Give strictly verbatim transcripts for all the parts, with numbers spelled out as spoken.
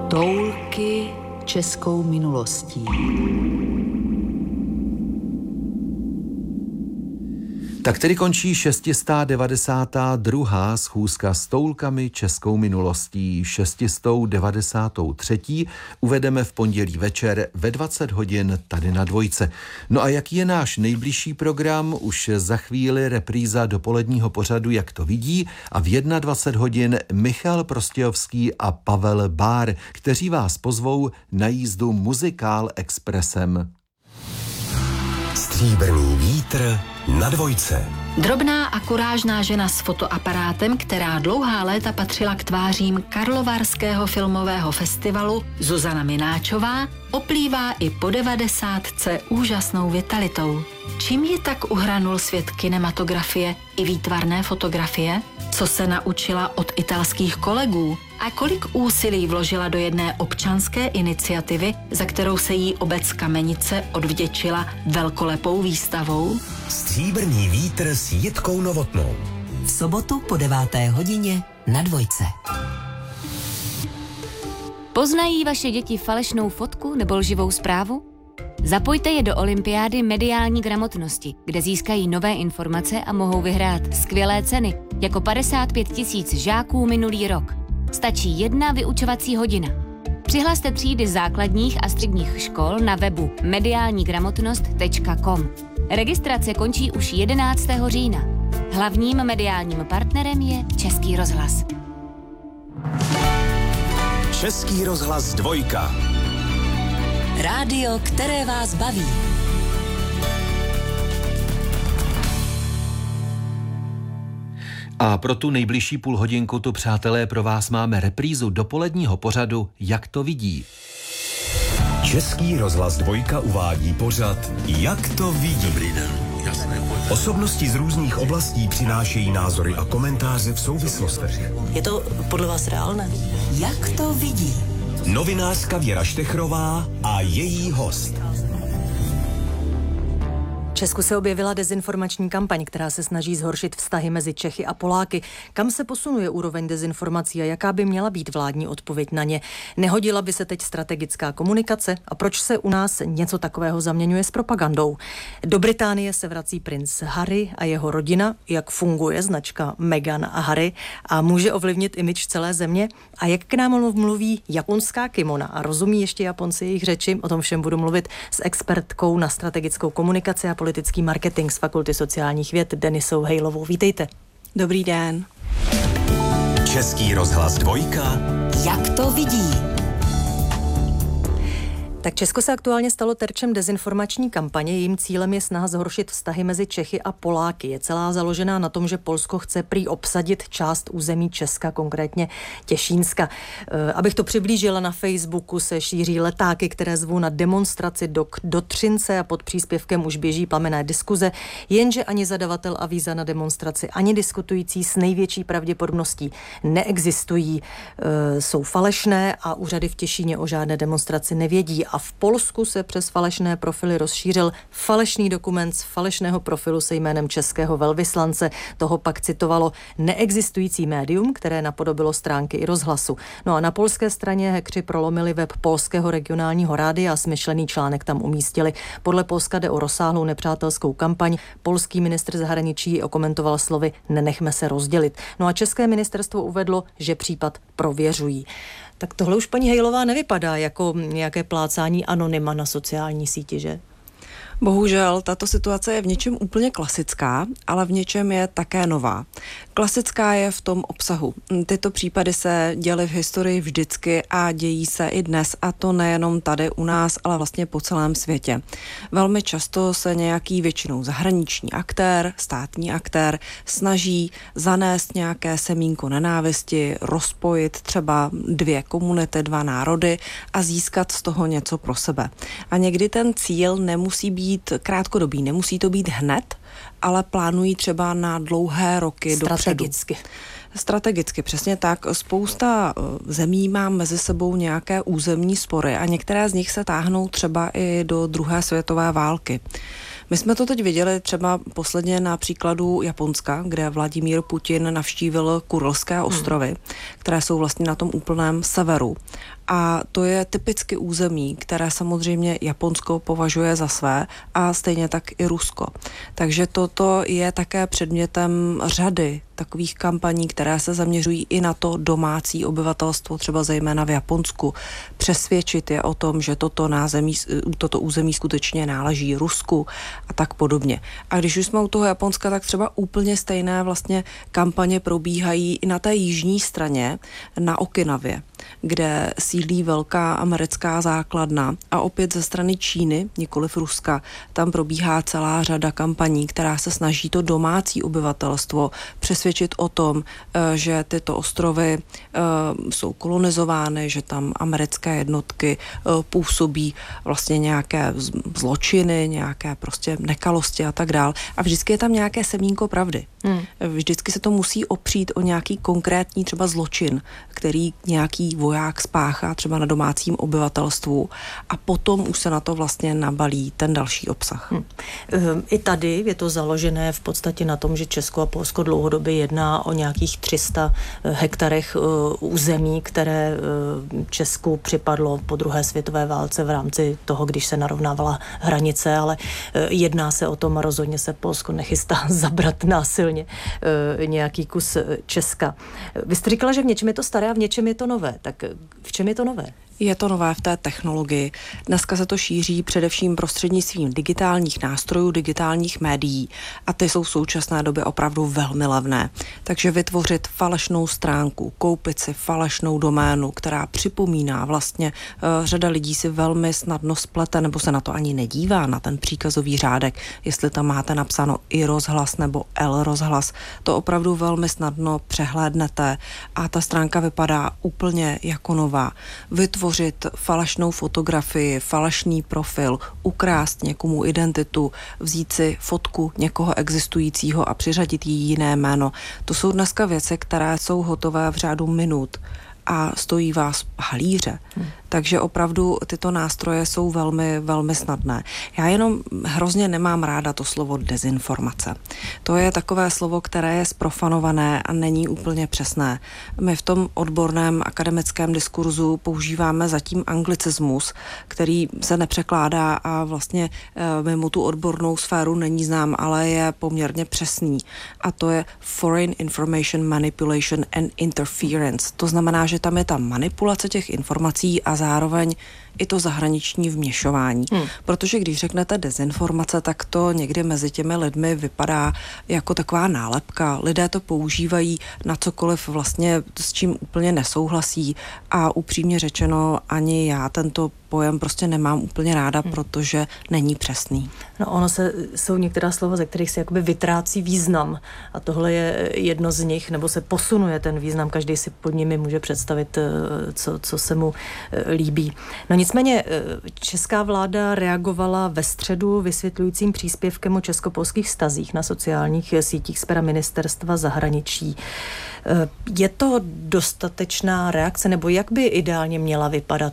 Toulky českou minulostí. Tak tedy končí šestistá devadesátá druhá schůzka s toulkami českou minulostí. šestistá devadesátá třetí uvedeme v pondělí večer ve dvacet hodin tady na Dvojce. No a jaký je náš nejbližší program? Už za chvíli repríza dopoledního pořadu Jak to vidí a v dvacet jedna hodin Michal Prostějovský a Pavel Bár, kteří vás pozvou na jízdu Muzikál Expressem. Stříbrný vítr na Dvojce. Drobná a kurážná žena s fotoaparátem, která dlouhá léta patřila k tvářím Karlovarského filmového festivalu, Zuzana Mináčová, oplývá i po devadesátce úžasnou vitalitou. Čím ji tak uhranul svět kinematografie i výtvarné fotografie? Co se naučila od italských kolegů? A kolik úsilí vložila do jedné občanské iniciativy, za kterou se jí obec Kamenice odvděčila velkolepou výstavou? Stříbrný vítr s Jitkou Novotnou. V sobotu po deváté hodině na Dvojce. Poznají vaše děti falešnou fotku nebo lživou zprávu? Zapojte je do olympiády mediální gramotnosti, kde získají nové informace a mohou vyhrát skvělé ceny, jako padesát pět tisíc žáků minulý rok. Stačí jedna vyučovací hodina. Přihlaste třídy základních a středních škol na webu mediální gramotnost tečka com. Registrace končí už jedenáctého října. Hlavním mediálním partnerem je Český rozhlas. Český rozhlas Dvojka. Rádio, které vás baví. A pro tu nejbližší půl hodinku tu, přátelé, pro vás máme reprízu dopoledního pořadu Jak to vidí. Český rozhlas Dvojka uvádí pořad Jak to vidí. Dobrý den. Jasné, osobnosti z různých oblastí přinášejí názory a komentáře v souvislostech. Je to podle vás reálné? Jak to vidí? Novinářka Věra Štechrová a její host. V Česku se objevila dezinformační kampaň, která se snaží zhoršit vztahy mezi Čechy a Poláky. Kam se posunuje úroveň dezinformací a jaká by měla být vládní odpověď na ně? Nehodila by se teď strategická komunikace? A proč se u nás něco takového zaměňuje s propagandou? Do Británie se vrací princ Harry a jeho rodina. Jak funguje značka Meghan a Harry a může ovlivnit image celé země? A jak k nám mluví japonská kimona a rozumí ještě Japonci jejich řeči? O tom všem budu mluvit s expertkou na strategickou komunikaci a politický marketing z Fakulty sociálních věd Denisou Hejlovou. Vítejte. Dobrý den. Český rozhlas Dvojka. Jak to vidí? Tak Česko se aktuálně stalo terčem dezinformační kampaně. Jejím cílem je snaha zhoršit vztahy mezi Čechy a Poláky. Je celá založená na tom, že Polsko chce prý obsadit část území Česka, konkrétně Těšínska. E, abych to přiblížila, na Facebooku se šíří letáky, které zvou na demonstraci do, do Třince a pod příspěvkem už běží plamenné diskuze, jenže ani zadavatel a víza na demonstraci, ani diskutující s největší pravděpodobností neexistují, e, jsou falešné a úřady v Těšíně o žádné demonstraci nevědí. A v Polsku se přes falešné profily rozšířil falešný dokument z falešného profilu se jménem českého velvyslance. Toho pak citovalo neexistující médium, které napodobilo stránky i rozhlasu. No a na polské straně hackři prolomili web polského regionálního rádia a smyšlený článek tam umístili. Podle Polska jde o rozsáhlou nepřátelskou kampaň. Polský ministr zahraničí ji okomentoval slovy nenechme se rozdělit. No a české ministerstvo uvedlo, že případ prověřují. Tak tohle už, paní Hejlová, nevypadá jako nějaké plácání anonyma na sociální síti, že? Bohužel, tato situace je v něčem úplně klasická, ale v něčem je také nová. Klasická je v tom obsahu. Tyto případy se děly v historii vždycky a dějí se i dnes, a to nejenom tady u nás, ale vlastně po celém světě. Velmi často se nějaký většinou zahraniční aktér, státní aktér snaží zanést nějaké semínko nenávisti, rozpojit třeba dvě komunity, dva národy a získat z toho něco pro sebe. A někdy ten cíl nemusí být krátkodobý, nemusí to být hned, ale plánují třeba na dlouhé roky strategicky. dopředu. Strategicky, přesně tak. Spousta zemí má mezi sebou nějaké územní spory a některé z nich se táhnou třeba i do druhé světové války. My jsme to teď viděli třeba posledně na příkladu Japonska, kde Vladimír Putin navštívil Kurilské ostrovy, hmm. které jsou vlastně na tom úplném severu. A to je typicky území, které samozřejmě Japonsko považuje za své a stejně tak i Rusko. Takže toto je také předmětem řady takových kampaní, které se zaměřují i na to domácí obyvatelstvo, třeba zejména v Japonsku. Přesvědčit je o tom, že toto, názemí, toto území skutečně náleží Rusku a tak podobně. A když už jsme u toho Japonska, tak třeba úplně stejné vlastně kampaně probíhají i na té jižní straně, na Okinavě, kde sídlí velká americká základna a opět ze strany Číny, nikoliv Ruska, tam probíhá celá řada kampaní, která se snaží to domácí obyvatelstvo přesvědčit o tom, že tyto ostrovy jsou kolonizovány, že tam americké jednotky působí vlastně nějaké zločiny, nějaké prostě nekalosti a tak dál. A vždycky je tam nějaké semínko pravdy. Hmm. Vždycky se to musí opřít o nějaký konkrétní třeba zločin, který nějaký voják spáchá třeba na domácím obyvatelstvu a potom už se na to vlastně nabalí ten další obsah. Hmm. I tady je to založené v podstatě na tom, že Česko a Polsko dlouhodobě jedná o nějakých tři sta hektarech území, které Česku připadlo po druhé světové válce v rámci toho, když se narovnávala hranice, ale jedná se o tom a rozhodně se Polsko nechystá zabrat násilně nějaký kus Česka. Vy jste říkala, že v něčem je to staré a v něčem je to nové. Tak v čem je to nové? Je to nové v té technologii. Dneska se to šíří především prostřednictvím digitálních nástrojů, digitálních médií a ty jsou v současné době opravdu velmi levné. Takže vytvořit falešnou stránku, koupit si falešnou doménu, která připomíná vlastně uh, řada lidí si velmi snadno splete nebo se na to ani nedívá, na ten příkazový řádek, jestli tam máte napsáno i rozhlas nebo L rozhlas, to opravdu velmi snadno přehlédnete a ta stránka vypadá úplně jako nová. Vytvořit falešnou fotografii, falešný profil, ukrást někomu identitu, vzít si fotku někoho existujícího a přiřadit jí jiné jméno. To jsou dneska věci, které jsou hotové v řádu minut a stojí vás halíře. Hmm. Takže opravdu tyto nástroje jsou velmi, velmi snadné. Já jenom hrozně nemám ráda to slovo dezinformace. To je takové slovo, které je zprofanované a není úplně přesné. My v tom odborném akademickém diskurzu používáme zatím anglicismus, který se nepřekládá a vlastně e, mimo tu odbornou sféru není znám, ale je poměrně přesný. A to je Foreign Information Manipulation and Interference. To znamená, že tam je ta manipulace těch informací a zároveň i to zahraniční vměšování. Hmm. Protože když řeknete dezinformace, tak to někdy mezi těmi lidmi vypadá jako taková nálepka. Lidé to používají na cokoliv vlastně, s čím úplně nesouhlasí a upřímně řečeno ani já tento pojem prostě nemám úplně ráda, hmm. protože není přesný. No ono se, jsou některá slova, ze kterých se jakoby vytrácí význam a tohle je jedno z nich, nebo se posunuje ten význam, každý si pod nimi může představit, co, co se mu líbí. No nicméně česká vláda reagovala ve středu vysvětlujícím příspěvkem o česko-polských vztazích na sociálních sítích z pera ministerstva zahraničí. Je to dostatečná reakce, nebo jak by ideálně měla vypadat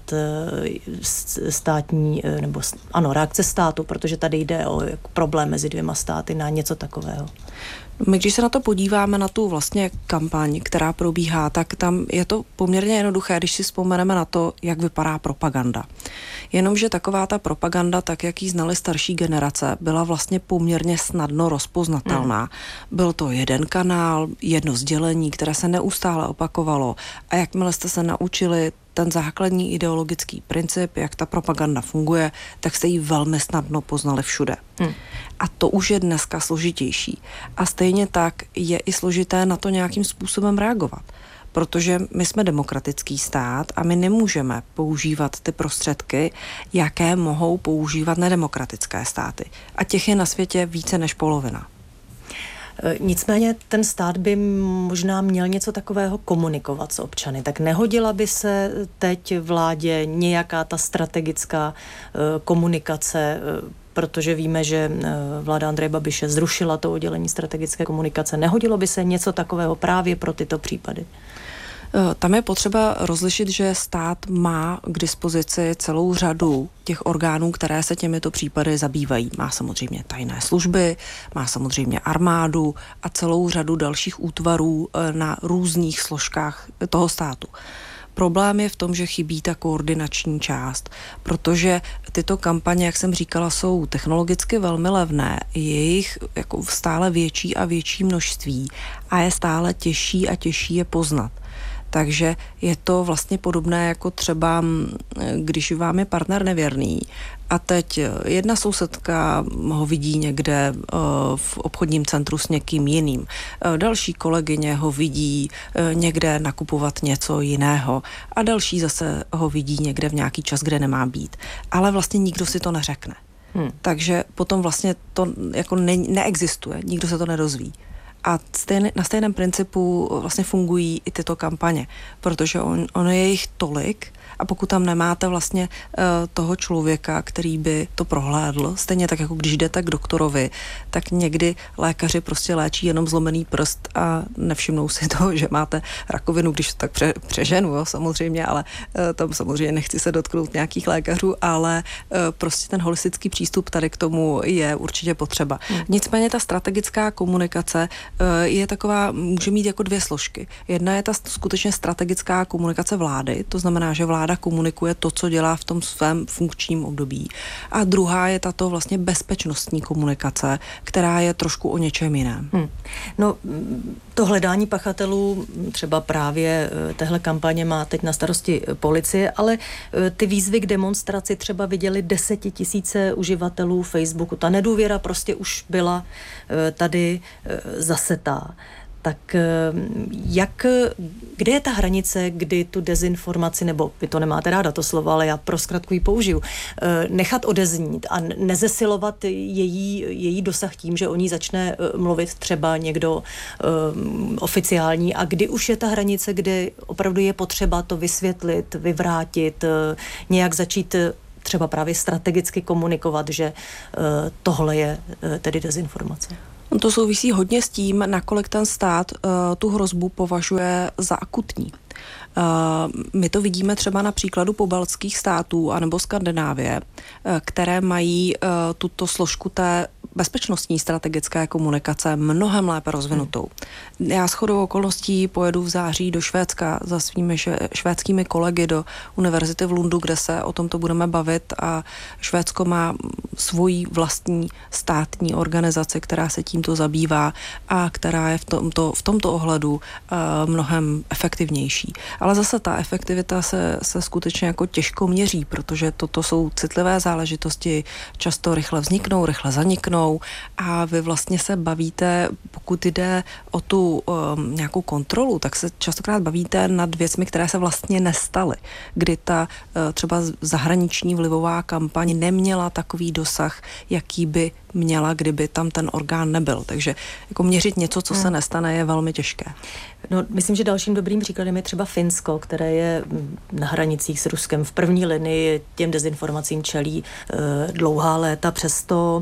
státní, nebo ano, reakce státu, protože tady jde o problém mezi dvěma státy na něco takového? My, když se na to podíváme, na tu vlastně kampaň, která probíhá, tak tam je to poměrně jednoduché, když si vzpomeneme na to, jak vypadá propaganda. Jenomže taková ta propaganda, tak jak ji znali starší generace, byla vlastně poměrně snadno rozpoznatelná. Hmm. Byl to jeden kanál, jedno sdělení, které se neustále opakovalo a jakmile jste se naučili ten základní ideologický princip, jak ta propaganda funguje, tak jste ji velmi snadno poznali všude. Hmm. A to už je dneska složitější. A stejně tak je i složité na to nějakým způsobem reagovat. Protože my jsme demokratický stát a my nemůžeme používat ty prostředky, jaké mohou používat nedemokratické státy. A těch je na světě více než polovina. Nicméně ten stát by možná měl něco takového komunikovat s občany. Tak nehodila by se teď vládě nějaká ta strategická komunikace, protože víme, že vláda Andreje Babiše zrušila to oddělení strategické komunikace. Nehodilo by se něco takového právě pro tyto případy? Tam je potřeba rozlišit, že stát má k dispozici celou řadu těch orgánů, které se těmito případy zabývají. Má samozřejmě tajné služby, má samozřejmě armádu a celou řadu dalších útvarů na různých složkách toho státu. Problém je v tom, že chybí ta koordinační část, protože tyto kampaně, jak jsem říkala, jsou technologicky velmi levné, je jich jako stále větší a větší množství a je stále těžší a těžší je poznat. Takže je to vlastně podobné jako třeba, když vám je partner nevěrný a teď jedna sousedka ho vidí někde v obchodním centru s někým jiným, další kolegyně ho vidí někde nakupovat něco jiného a další zase ho vidí někde v nějaký čas, kde nemá být. Ale vlastně nikdo si to neřekne. Hmm. Takže potom vlastně to jako ne, neexistuje, nikdo se to nedozví. A stejn, na stejném principu vlastně fungují i tyto kampaně, protože on, ono je jich tolik a pokud tam nemáte vlastně uh, toho člověka, který by to prohlédl, stejně tak jako když jdete k doktorovi, tak někdy lékaři prostě léčí jenom zlomený prst a nevšimnou si toho, že máte rakovinu, když to tak pře, přeženu, jo, samozřejmě, ale uh, tam samozřejmě nechci se dotknout nějakých lékařů, ale uh, prostě ten holistický přístup tady k tomu je určitě potřeba. Hmm. Nicméně ta strategická komunikace uh, je taková, může mít jako dvě složky. Jedna je ta skutečně strategická komunikace vlády, to znamená, že vláda komunikuje to, co dělá v tom svém funkčním období. A druhá je tato vlastně bezpečnostní komunikace, která je trošku o něčem jiném. Hmm. No, to hledání pachatelů, třeba právě téhle kampaně má teď na starosti policie, ale ty výzvy k demonstraci třeba viděli desetitisíce uživatelů Facebooku. Ta nedůvěra prostě už byla tady zasetá. Tak jak, kde je ta hranice, kdy tu dezinformaci, nebo vy to nemáte ráda to slovo, ale já pro zkratku ji použiju, nechat odeznít a nezesilovat její, její dosah tím, že o ní začne mluvit třeba někdo um, oficiální a kdy už je ta hranice, kdy opravdu je potřeba to vysvětlit, vyvrátit, nějak začít třeba právě strategicky komunikovat, že uh, tohle je uh, tedy dezinformace. To souvisí hodně s tím, nakolik ten stát uh, tu hrozbu považuje za akutní. Uh, my to vidíme třeba na příkladu pobaltských států anebo Skandinávie, uh, které mají uh, tuto složku té bezpečnostní strategické komunikace mnohem lépe rozvinutou. Já shodou okolností pojedu v září do Švédska za svými švédskými kolegy do univerzity v Lundu, kde se o tomto budeme bavit a Švédsko má svoji vlastní státní organizaci, která se tímto zabývá a která je v tomto, v tomto ohledu uh, mnohem efektivnější. Ale zase ta efektivita se, se skutečně jako těžko měří, protože toto jsou citlivé záležitosti, často rychle vzniknou, rychle zaniknou a vy vlastně se bavíte, pokud jde o tu um, nějakou kontrolu, tak se častokrát bavíte nad věcmi, které se vlastně nestaly, kdy ta uh, třeba zahraniční vlivová kampaň neměla takový dosah, jaký by měla, kdyby tam ten orgán nebyl. Takže jako měřit něco, co se nestane, je velmi těžké. No, myslím, že dalším dobrým příkladem je třeba Finsko, které je na hranicích s Ruskem v první linii, těm dezinformacím čelí e, dlouhá léta, přesto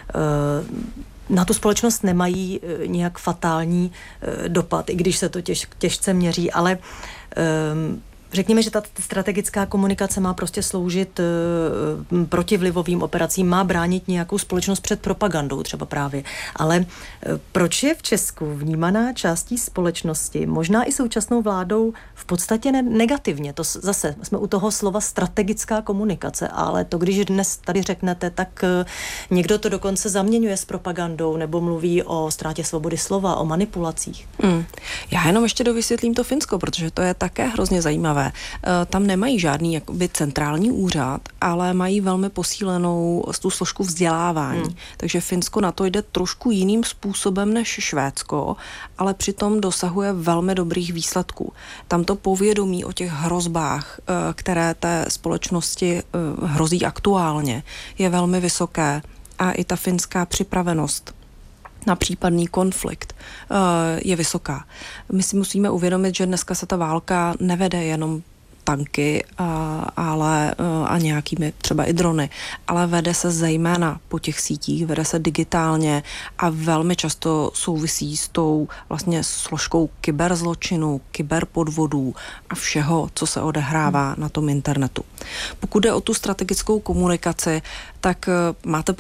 e, na tu společnost nemají e, nějak fatální e, dopad, i když se to těž, těžce měří, ale e, řekněme, že ta strategická komunikace má prostě sloužit uh, protivlivovým operacím, má bránit nějakou společnost před propagandou třeba právě. Ale uh, proč je v Česku vnímaná částí společnosti, možná i současnou vládou, v podstatě ne- negativně? To s- zase jsme u toho slova strategická komunikace, ale to, když dnes tady řeknete, tak uh, někdo to dokonce zaměňuje s propagandou nebo mluví o ztrátě svobody slova, o manipulacích. Hmm. Já jenom ještě dovysvětlím to Finsko, protože to je také hrozně zajímavé. Tam nemají žádný jakoby centrální úřad, ale mají velmi posílenou tu složku vzdělávání. Hmm. Takže Finsko na to jde trošku jiným způsobem než Švédsko, ale přitom dosahuje velmi dobrých výsledků. Tam to povědomí o těch hrozbách, které té společnosti hrozí aktuálně, je velmi vysoké a i ta finská připravenost na případný konflikt uh, je vysoká. My si musíme uvědomit, že dneska se ta válka nevede jenom tanky a, ale, a nějakými třeba i drony, ale vede se zejména po těch sítích, vede se digitálně a velmi často souvisí s tou vlastně složkou kyberzločinu, kyberpodvodů a všeho, co se odehrává hmm. na tom internetu. Pokud jde o tu strategickou komunikaci, tak máte pravdu.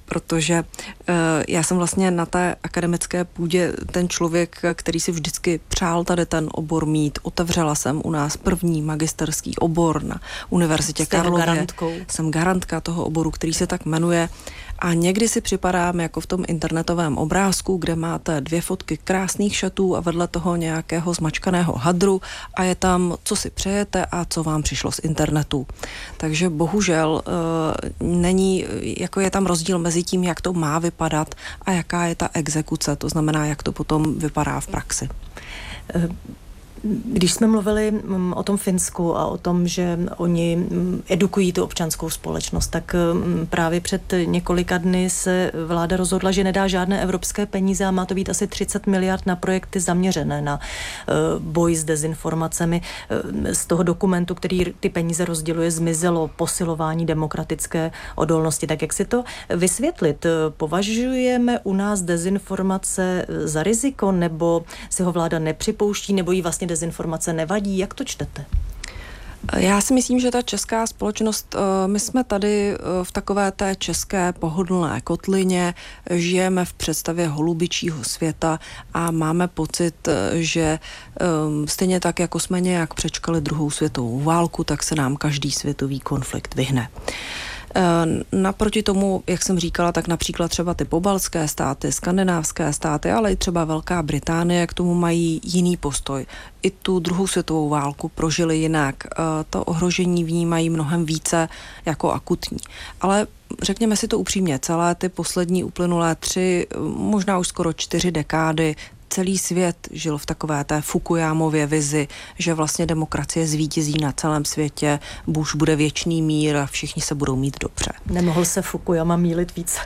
protože uh, já jsem vlastně na té akademické půdě ten člověk, který si vždycky přál tady ten obor mít. Otevřela jsem u nás první magisterský obor na Univerzitě Karlově. Garantkou. Jsem garantka toho oboru, který se tak jmenuje. A někdy si připadám jako v tom internetovém obrázku, kde máte dvě fotky krásných šatů a vedle toho nějakého zmačkaného hadru a je tam, co si přejete a co vám přišlo z internetu. Takže bohužel e, není, jako je tam rozdíl mezi tím, jak to má vypadat a jaká je ta exekuce, to znamená, jak to potom vypadá v praxi. E- Když jsme mluvili o tom Finsku a o tom, že oni edukují tu občanskou společnost, tak právě před několika dny se vláda rozhodla, že nedá žádné evropské peníze a má to být asi třicet miliard na projekty zaměřené na boj s dezinformacemi. Z toho dokumentu, který ty peníze rozděluje, zmizelo posilování demokratické odolnosti. Tak jak si to vysvětlit? Považujeme u nás dezinformace za riziko, nebo si ho vláda nepřipouští, nebo jí vlastně dezinformace nevadí? Jak to čtete? Já si myslím, že ta česká společnost, my jsme tady v takové té české pohodlné kotlině, žijeme v představě holubičího světa a máme pocit, že stejně tak, jako jsme nějak přečkali druhou světovou válku, tak se nám každý světový konflikt vyhne. Naproti tomu, jak jsem říkala, tak například třeba ty pobaltské státy, skandinávské státy, ale i třeba Velká Británie k tomu mají jiný postoj. I tu druhou světovou válku prožili jinak. To ohrožení vnímají mnohem více jako akutní. Ale řekněme si to upřímně, celé ty poslední uplynulé tři, možná už skoro čtyři dekády celý svět žil v takové té Fukuyamově vizi, že vlastně demokracie zvítězí na celém světě, Bush bude věčný mír a všichni se budou mít dobře. Nemohl se Fukuyama mýlit více.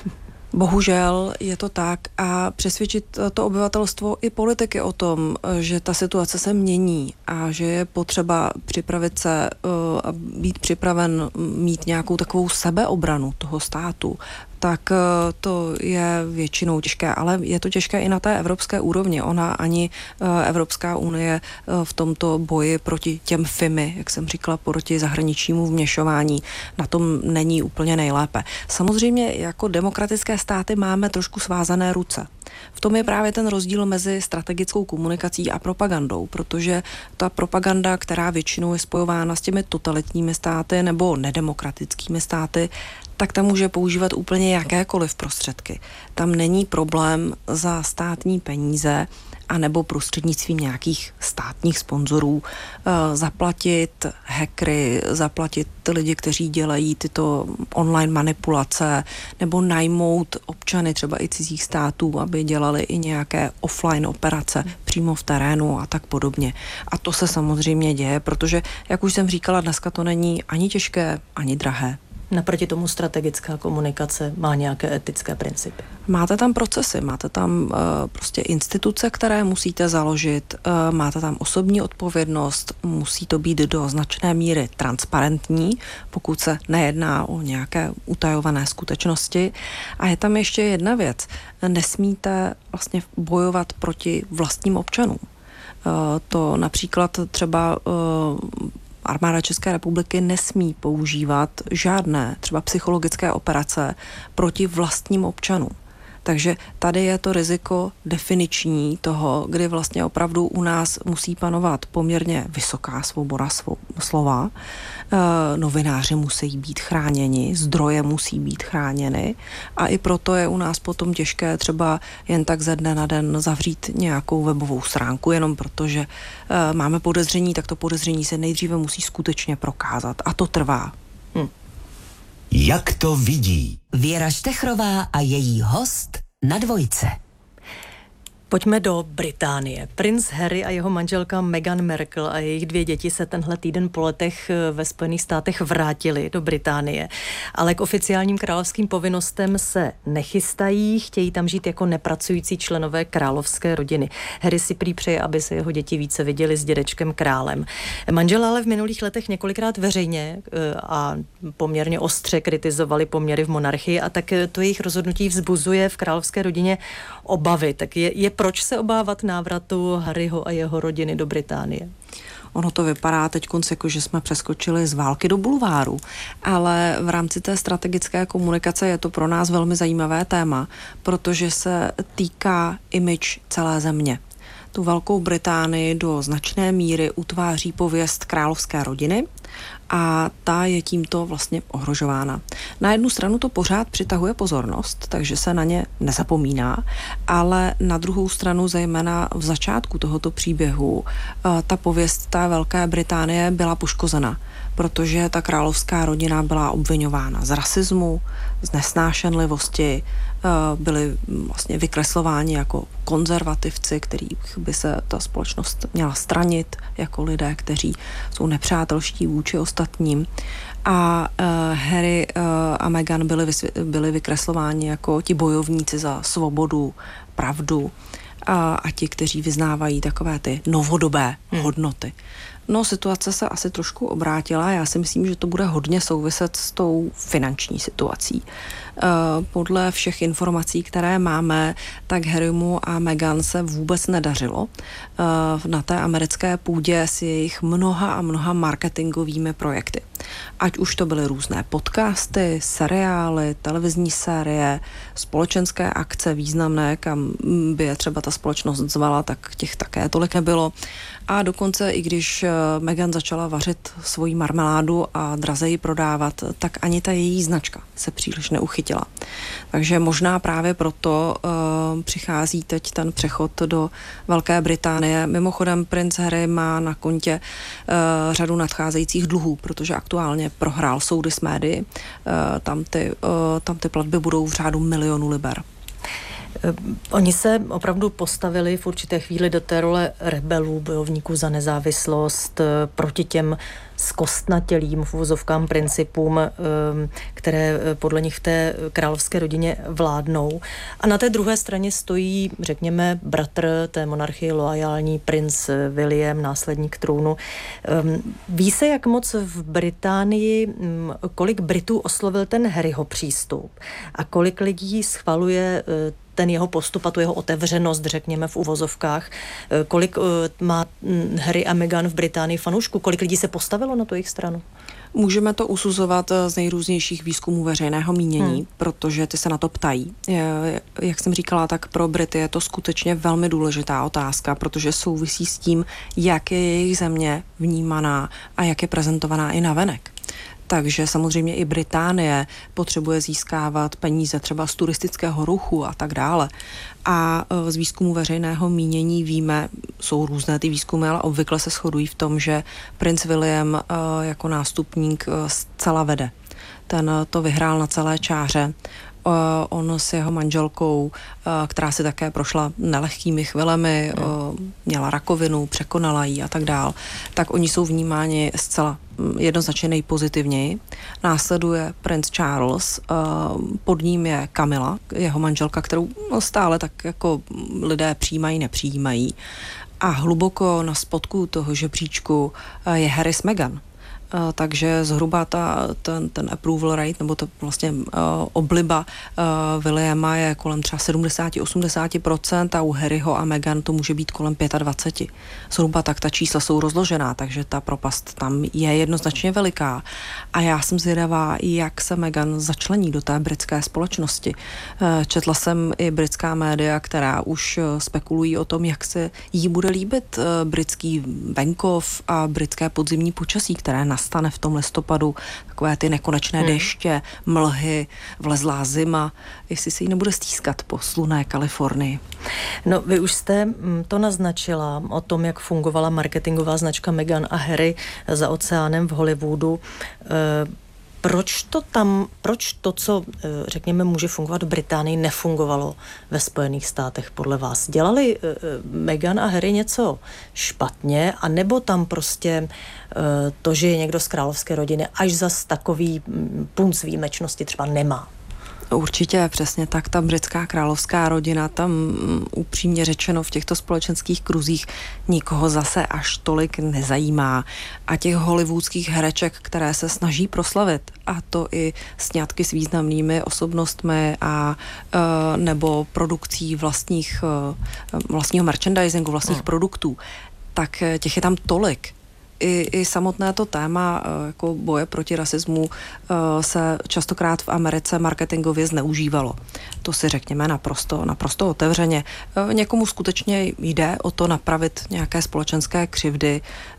Bohužel je to tak a přesvědčit to obyvatelstvo i politiky o tom, že ta situace se mění a že je potřeba připravit se a být připraven mít nějakou takovou sebeobranu toho státu, tak to je většinou těžké, ale je to těžké i na té evropské úrovni. Ona ani Evropská unie v tomto boji proti těm FIMI, jak jsem říkala, proti zahraničnímu vměšování, na tom není úplně nejlépe. Samozřejmě jako demokratické státy máme trošku svázané ruce. V tom je právě ten rozdíl mezi strategickou komunikací a propagandou, protože ta propaganda, která většinou je spojována s těmi totalitními státy nebo nedemokratickými státy, tak tam může používat úplně jakékoliv prostředky. Tam není problém za státní peníze a nebo prostřednictvím nějakých státních sponzorů uh, zaplatit hackery, zaplatit lidi, kteří dělají tyto online manipulace, nebo najmout občany třeba i cizích států, aby dělali i nějaké offline operace přímo v terénu a tak podobně. A to se samozřejmě děje, protože, jak už jsem říkala, dneska to není ani těžké, ani drahé. Naproti tomu strategická komunikace má nějaké etické principy. Máte tam procesy, máte tam uh, prostě instituce, které musíte založit, uh, máte tam osobní odpovědnost, musí to být do značné míry transparentní, pokud se nejedná o nějaké utajované skutečnosti. A je tam ještě jedna věc. Nesmíte vlastně bojovat proti vlastním občanům. Uh, to například třeba uh, Armáda České republiky nesmí používat žádné třeba psychologické operace proti vlastním občanům. Takže tady je to riziko definiční toho, kdy vlastně opravdu u nás musí panovat poměrně vysoká svoboda slova. E, novináři musí být chráněni, zdroje musí být chráněny a i proto je u nás potom těžké třeba jen tak ze dne na den zavřít nějakou webovou stránku, jenom protože e, máme podezření, tak to podezření se nejdříve musí skutečně prokázat a to trvá. Hm. Jak to vidí? Věra Štechrová a její host na Dvojce. Pojďme do Británie. Princ Harry a jeho manželka Meghan Markle a jejich dvě děti se tenhle týden po letech ve Spojených státech vrátili do Británie. Ale k oficiálním královským povinnostem se nechystají, chtějí tam žít jako nepracující členové královské rodiny. Harry si prý přeje, aby se jeho děti více viděli s dědečkem králem. Manžel ale v minulých letech několikrát veřejně a poměrně ostře kritizovali poměry v monarchii a tak to jejich rozhodnutí vzbuzuje v královské rodině obavy. Tak je, je proč se obávat návratu Harryho a jeho rodiny do Británie? Ono to vypadá teď konc, jako že jsme přeskočili z války do bulváru, ale v rámci té strategické komunikace je to pro nás velmi zajímavé téma, protože se týká image celé země. Tu Velkou Británii do značné míry utváří pověst královské rodiny a ta je tímto vlastně ohrožována. Na jednu stranu to pořád přitahuje pozornost, takže se na ně nezapomíná, ale na druhou stranu, zejména v začátku tohoto příběhu, ta pověst té Velké Británie byla poškozena, protože ta královská rodina byla obviňována z rasismu, z nesnášenlivosti, byli vlastně vykreslováni jako konzervativci, kterých by se ta společnost měla stranit, jako lidé, kteří jsou nepřátelští vůči ostatním. A uh, Harry uh, a Meghan byli, vysvě- byli vykreslováni jako ti bojovníci za svobodu, pravdu a, a ti, kteří vyznávají takové ty novodobé hmm. hodnoty. No, situace se asi trošku obrátila. Já si myslím, že to bude hodně souviset s tou finanční situací. Podle všech informací, které máme, tak Harrymu a Meghan se vůbec nedařilo na té americké půdě s jejich mnoha a mnoha marketingovými projekty. Ať už to byly různé podcasty, seriály, televizní série, společenské akce významné, kam by je třeba ta společnost zvala, tak těch také tolik nebylo. A dokonce, i když Meghan začala vařit svoji marmeládu a draze ji prodávat, tak ani ta její značka se příliš neuchytila. Takže možná právě proto uh, přichází teď ten přechod do Velké Británie. Mimochodem, princ Harry má na kontě uh, řadu nadcházejících dluhů, protože aktuálně prohrál soudy s médii. Uh, tam, ty, uh, tam ty platby budou v řádu milionu liber. Oni se opravdu postavili v určité chvíli do té role rebelů, bojovníků za nezávislost, proti těm zkostnatělým v uvozovkám principům, které podle nich v té královské rodině vládnou. A na té druhé straně stojí, řekněme, bratr té monarchie loajální, princ William, následník trůnu. Ví se, jak moc v Británii, kolik Britů oslovil ten Harryho přístup a kolik lidí schvaluje ten jeho postup a tu jeho otevřenost, řekněme, v uvozovkách. Kolik má Harry a Meghan v Británii fanoušků? Kolik lidí se postavilo na tu jejich stranu? Můžeme to usuzovat z nejrůznějších výzkumů veřejného mínění, hmm. protože ty se na to ptají. Jak jsem říkala, tak pro Brity je to skutečně velmi důležitá otázka, protože souvisí s tím, jak je jejich země vnímaná a jak je prezentovaná i navenek. Takže samozřejmě i Británie potřebuje získávat peníze třeba z turistického ruchu a tak dále. A z výzkumu veřejného mínění víme, jsou různé ty výzkumy, ale obvykle se shodují v tom, že princ William jako nástupník zcela vede. Ten to vyhrál na celé čáře. On s jeho manželkou, která si také prošla nelehkými chvilemi, měla rakovinu, překonala ji a tak dál, tak oni jsou vnímáni zcela jednoznačně nejpozitivněji. Následuje princ Charles, pod ním je Camilla, jeho manželka, kterou stále tak jako lidé přijímají, nepřijímají. A hluboko na spodku toho žebříčku je Harry s Meghan. Uh, takže zhruba ta, ten, ten approval rate, nebo to vlastně uh, obliba uh, Williama je kolem třeba sedmdesát až osmdesát procent a u Harryho a Meghan to může být kolem dvacet pět. Zhruba tak ta čísla jsou rozložená, takže ta propast tam je jednoznačně veliká. A já jsem zvědavá, jak se Meghan začlení do té britské společnosti. Uh, četla jsem i britská média, která už uh, spekulují o tom, jak se jí bude líbit uh, britský venkov a britské podzimní počasí, které nastane v tom listopadu, takové ty nekonečné hmm. deště, mlhy, vlezlá zima, jestli se jí nebude stýskat po slunné Kalifornii. No, vy už jste to naznačila o tom, jak fungovala marketingová značka Meghan a Harry za oceánem v Hollywoodu. Proč to tam, proč to, co, řekněme, může fungovat v Británii, nefungovalo ve Spojených státech podle vás? Dělali Meghan a Harry něco špatně, anebo tam prostě to, že je někdo z královské rodiny, až zas takový punc výjimečnosti třeba nemá? Určitě, přesně tak. Ta britská královská rodina tam upřímně řečeno v těchto společenských kruzích nikoho zase až tolik nezajímá. A těch hollywoodských hereček, které se snaží proslavit, a to i sňatky s významnými osobnostmi a e, nebo produkcí vlastních, e, vlastního merchandisingu, vlastních hmm. produktů, tak těch je tam tolik, i, i samotné to téma jako boje proti rasismu se častokrát v Americe marketingově zneužívalo. To si řekněme naprosto, naprosto otevřeně. Někomu skutečně jde o to napravit nějaké společenské křivdy,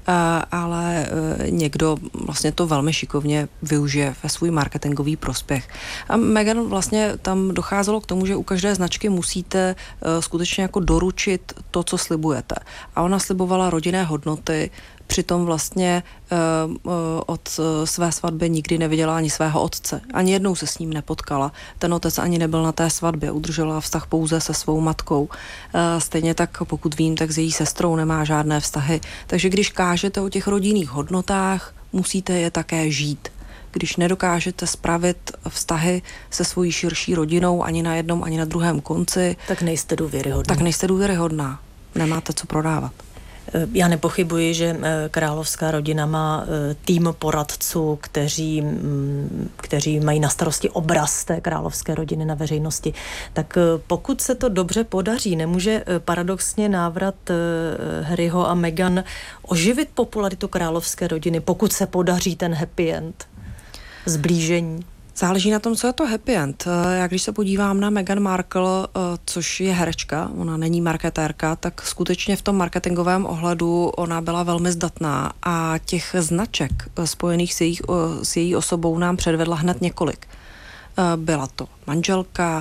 ale někdo vlastně to velmi šikovně využije ve svůj marketingový prospěch. A Meghan vlastně tam docházelo k tomu, že u každé značky musíte skutečně jako doručit to, co slibujete. A ona slibovala rodinné hodnoty, přitom vlastně uh, od své svatby nikdy neviděla ani svého otce. Ani jednou se s ním nepotkala. Ten otec ani nebyl na té svatbě, udržela vztah pouze se svou matkou. Uh, stejně tak, pokud vím, tak s její sestrou nemá žádné vztahy. Takže když kážete o těch rodinných hodnotách, musíte je také žít. Když nedokážete spravit vztahy se svojí širší rodinou ani na jednom, ani na druhém konci, tak nejste důvěryhodná. Tak nejste důvěryhodná. Nemáte co prodávat. Já nepochybuji, že královská rodina má tým poradců, kteří, kteří mají na starosti obraz té královské rodiny na veřejnosti. Tak pokud se to dobře podaří, nemůže paradoxně návrat Harryho a Meghan oživit popularitu královské rodiny, pokud se podaří ten happy end, zblížení? Záleží na tom, co je to happy end. Já když se podívám na Meghan Markle, což je herečka, ona není marketérka, tak skutečně v tom marketingovém ohledu ona byla velmi zdatná a těch značek spojených s její, s její osobou nám předvedla hned několik. Byla to manželka,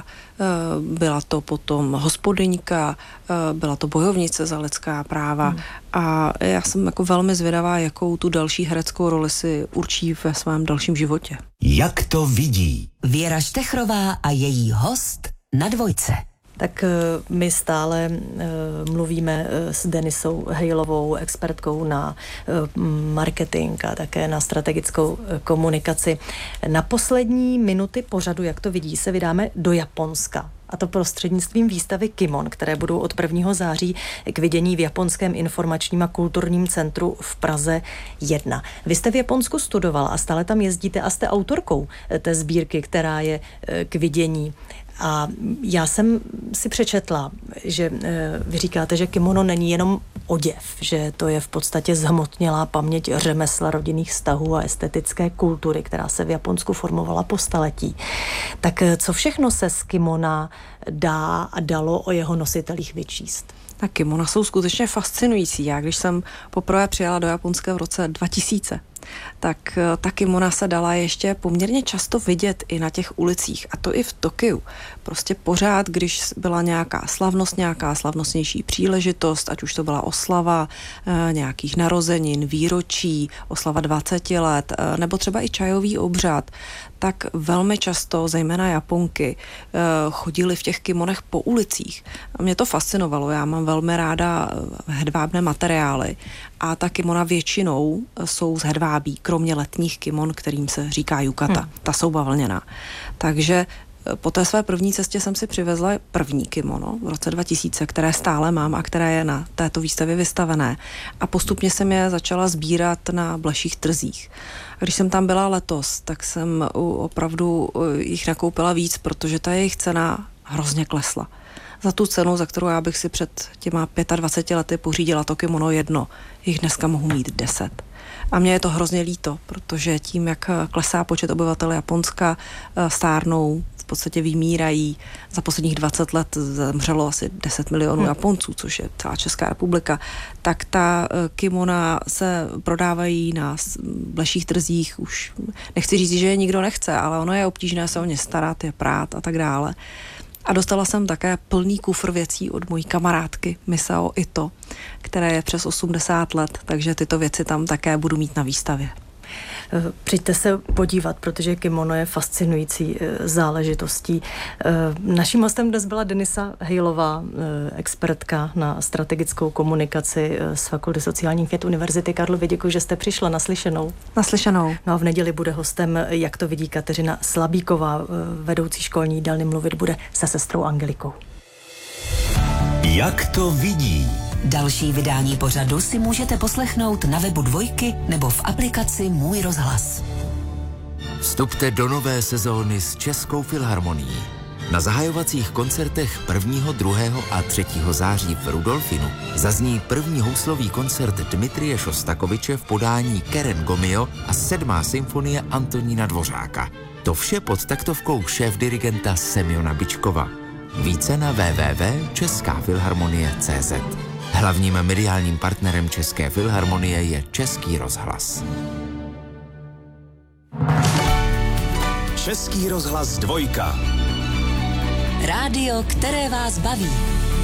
byla to potom hospodyňka, byla to bojovnice za lidská práva hmm. a já jsem jako velmi zvědavá, jakou tu další hereckou roli si určí ve svém dalším životě. Jak to vidí? Věra Štechrová a její host na Dvojce. Tak my stále uh, mluvíme uh, s Denisou Haleovou, expertkou na uh, marketing a také na strategickou uh, komunikaci. Na poslední minuty pořadu, jak to vidí, se vydáme do Japonska. A to prostřednictvím výstavy Kimon, které budou od prvního září k vidění v Japonském informačním a kulturním centru v Praze jedna. Vy jste v Japonsku studovala a stále tam jezdíte a jste autorkou té sbírky, která je k vidění. A já jsem si přečetla, že vy říkáte, že kimono není jenom oděv, že to je v podstatě zhmotnělá paměť řemesla, rodinných vztahů a estetické kultury, která se v Japonsku formovala po staletí. Tak co všechno se z kimona dá a dalo o jeho nositelích vyčíst? Tak kimona jsou skutečně fascinující. Já když jsem poprvé přijela do Japonska v roce dva tisíce, tak ta kimona se dala ještě poměrně často vidět i na těch ulicích, a to i v Tokiu. Prostě pořád, když byla nějaká slavnost, nějaká slavnostnější příležitost, ať už to byla oslava nějakých narozenin, výročí, oslava dvaceti let, nebo třeba i čajový obřad, tak velmi často, zejména Japonky, chodili v těch kimonech po ulicích. A mě to fascinovalo, já mám velmi ráda hedvábné materiály a ta kimona většinou jsou z hedvábí, kromě letních kimon, kterým se říká yukata. Hmm. Ta jsou bavlněná. Takže po té své první cestě jsem si přivezla první kimono v roce dva tisíce, které stále mám a které je na této výstavě vystavené. A postupně jsem je začala sbírat na bleších trzích. A když jsem tam byla letos, tak jsem opravdu jich nakoupila víc, protože ta jejich cena hrozně klesla. Za tu cenu, za kterou já bych si před těma dvaceti pěti lety pořídila to kimono jedno, jich dneska mohu mít deset. A mně je to hrozně líto, protože tím, jak klesá počet obyvatel Japonska, stárnou, v podstatě vymírají. Za posledních dvacet let zemřelo asi deset milionů hmm. Japonců, což je celá Česká republika, tak ta kimona se prodávají na bleších trzích už, nechci říct, že je nikdo nechce, ale ono je obtížné se o ně starat, je prát a tak dále. A dostala jsem také plný kufr věcí od mojí kamarádky Misao Ito, které je přes osmdesát let, takže tyto věci tam také budu mít na výstavě. Přijďte se podívat, protože kimono je fascinující záležitostí. Naším hostem dnes byla Denisa Haleová, expertka na strategickou komunikaci z Fakulty sociálních věd Univerzity Karlovy. Děkuji, že jste přišla. Naslyšenou. Naslyšenou. No a v neděli bude hostem, jak to vidí, Kateřina Slabíková, vedoucí školní jídelny. Mluvit bude se sestrou Angelikou. Jak to vidí? Další vydání pořadu si můžete poslechnout na webu Dvojky nebo v aplikaci Můj rozhlas. Vstupte do nové sezóny s Českou filharmonií. Na zahajovacích koncertech prvního, druhého a třetího září v Rudolfinu zazní první houslový koncert Dmitrije Šostakoviče v podání Keren Gomio a sedmá symfonie Antonína Dvořáka. To vše pod taktovkou šéfdirigenta Semjona Bičkova. Více na w w w tečka česká filharmonie tečka cé zet. Hlavním mediálním partnerem České filharmonie je Český rozhlas. Český rozhlas dvojka. Rádio, které vás baví.